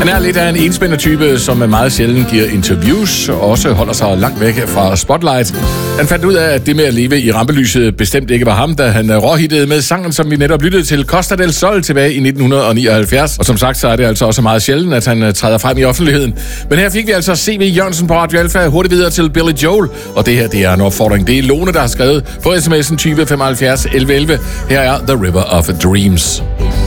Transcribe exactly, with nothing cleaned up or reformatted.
Han er lidt af en enspændende type, som meget sjældent giver interviews, og også holder sig langt væk fra spotlight. Han fandt ud af, at det med at leve i rampelyset bestemt ikke var ham, da han råhittede med sangen, som vi netop lyttede til, Costa del Sol, tilbage i nitten nioghalvfjerds. Og som sagt, så er det altså også meget sjældent, at han træder frem i offentligheden. Men her fik vi altså C V Jørgensen på Radio Alpha, hurtigt videre til Billy Joel. Og det her, det er en opfordring. Det er Lone, der har skrevet på sms'en tyve femoghalvfjerds elleve elleve. Her er The River of Dreams.